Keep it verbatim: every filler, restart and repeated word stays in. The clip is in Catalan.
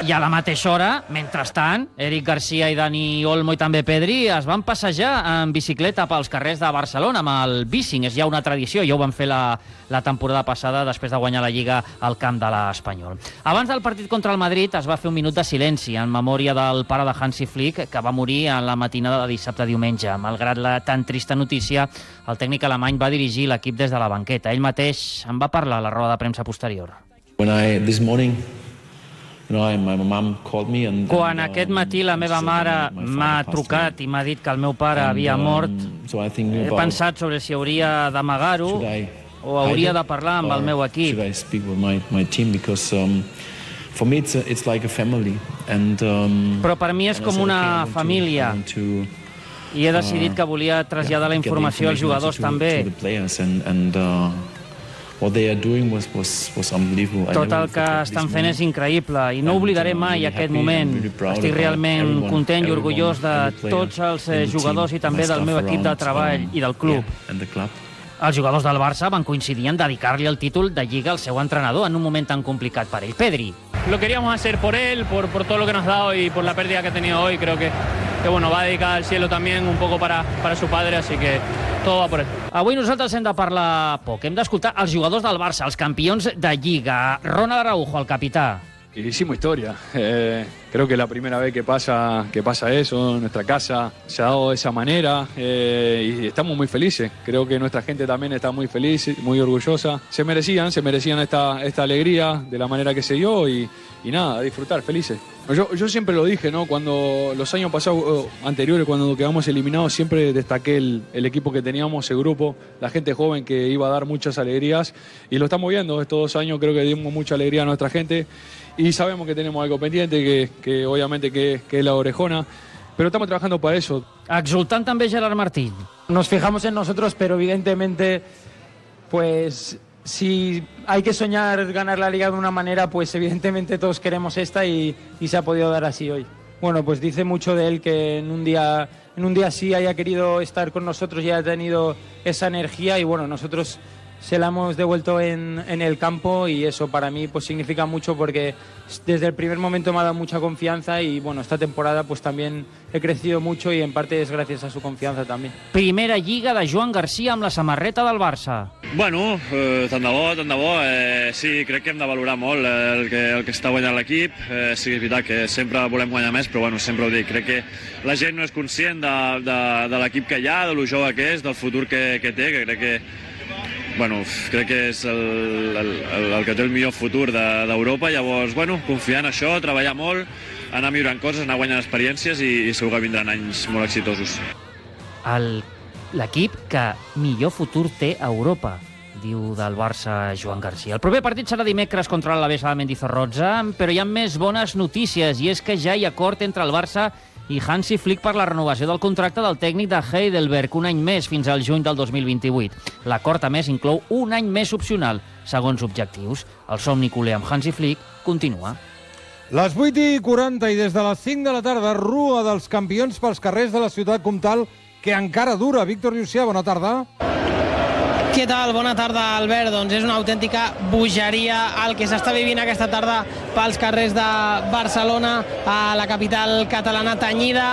I a la mateixa hora, mentrestant, Eric Garcia i Dani Olmo i també Pedri es van passejar en bicicleta pels carrers de Barcelona amb el bicing. És ja una tradició, ja ho van fer la, la temporada passada després de guanyar la Lliga al camp de l'Espanyol. Abans del partit contra el Madrid es va fer un minut de silenci en memòria del pare de Hansi Flick, que va morir en la matinada de dissabte a diumenge. Malgrat la tan trista notícia, el tècnic alemany va dirigir l'equip des de la banqueta. Ell mateix en va parlar a la roda de premsa posterior. When I, this morning, Quan aquest matí la meva mare m'ha trucat i m'ha dit que el meu pare havia mort, he pensat sobre si hauria d'amagar-ho o hauria de parlar amb el meu equip. Però per mi és com una família i he decidit que volia traslladar la informació als jugadors també. Tot el que estan fent és increïble i no oblidaré mai aquest moment. Estic realment content i orgullós de tots els jugadors i també del meu equip de treball i del club. Els jugadors del Barça van coincidir en dedicar-li el títol de Lliga al seu entrenador en un moment tan complicat per ell. Pedri. Lo queríamos hacer por él, por, por todo lo que nos ha dado y por la pérdida que ha tenido hoy. Creo que, que bueno, va a dedicar al cielo también un poco para, para su padre, así que todo va por él. Avui nosaltres hem de parlar poc. Hem d'escoltar els jugadors del Barça, els campions de Lliga. Ronald Araujo, el capità. Hicimos historia. Eh, creo que es la primera vez que pasa, que pasa eso en nuestra casa. Se ha dado de esa manera eh, y estamos muy felices. Creo que nuestra gente también está muy feliz, muy orgullosa. Se merecían, se merecían esta, esta alegría de la manera que se dio y, y nada, a disfrutar, felices. Yo, yo siempre lo dije, ¿no? Cuando los años pasados, anteriores, cuando quedamos eliminados, siempre destaqué el, el equipo que teníamos, el grupo, la gente joven que iba a dar muchas alegrías y lo estamos viendo. Estos dos años creo que dimos mucha alegría a nuestra gente y sabemos que tenemos algo pendiente, que, que obviamente que, que es la orejona, pero estamos trabajando para eso. Exultant també Gerard Martín. Nos fijamos en nosotros, pero evidentemente, pues si hay que soñar ganar la Liga de una manera, pues evidentemente todos queremos esta y, y se ha podido dar así hoy. Bueno, pues dice mucho de él que en un día, en un día así haya querido estar con nosotros y haya tenido esa energía y bueno, nosotros se la hemos devuelto en, en el campo y eso para mí pues significa mucho porque desde el primer momento me ha dado mucha confianza y bueno, esta temporada pues también he crecido mucho y en parte es gracias a su confianza també. Primera Lliga de Joan Garcia amb la samarreta del Barça. Bueno, eh, tant de bo, tant de bo. Eh, sí, crec que hem de valorar molt el que, el que està guanyant l'equip. Eh, sí, és veritat que sempre volem guanyar més, però bueno, sempre ho dic. Crec que la gent no és conscient de, de, de l'equip que hi ha, de lo jove que és, del futur que, que té, que crec que Bueno, crec que és el, el, el que té el millor futur d'Europa, de, llavors, bueno, confiar en això, treballar molt, anar millorant coses, anar guanyant experiències i, i segur que vindran anys molt exitosos. L'equip que millor futur té a Europa, diu del Barça Joan Garcia. El proper partit serà dimecres contra l'Alavés a Mendizorroza, però hi ha més bones notícies, i és que ja hi ha acord entre el Barça i Hansi Flick per la renovació del contracte del tècnic de Heidelberg, un any més, fins al juny del dos mil vint-i-vuit. L'acord, a més, inclou un any més opcional, segons objectius. El somni culer amb Hansi Flick continua. Les vuit i quaranta i des de les cinc de la tarda, rua dels campions pels carrers de la ciutat comtal, que encara dura. Víctor Llucià, bona tarda. Què tal? Bona tarda, Albert. Doncs és una autèntica bogeria el que s'està vivint aquesta tarda pels carrers de Barcelona, a la capital catalana tenyida